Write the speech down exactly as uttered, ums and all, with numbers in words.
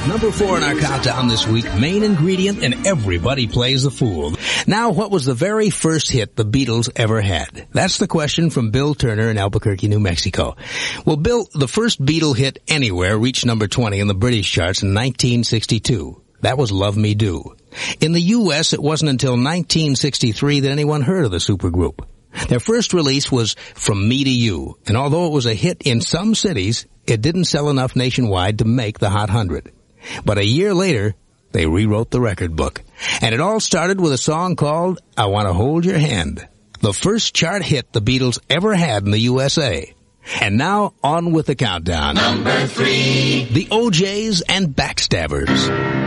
Number four in our countdown this week, main ingredient in Everybody Plays the Fool. Now, what was the very first hit the Beatles ever had? That's the question from Bill Turner in Albuquerque, New Mexico. Well, Bill, the first Beatle hit anywhere reached number twenty in the British charts in nineteen sixty-two. That was Love Me Do. In the U S, it wasn't until nineteen sixty-three that anyone heard of the supergroup. Their first release was From Me to You, and although it was a hit in some cities, it didn't sell enough nationwide to make the Hot one hundred. But a year later, they rewrote the record book. And it all started with a song called I Want to Hold Your Hand, the first chart hit the Beatles ever had in the U S A. And now, on with the countdown. Number three. The O Js and Backstabbers.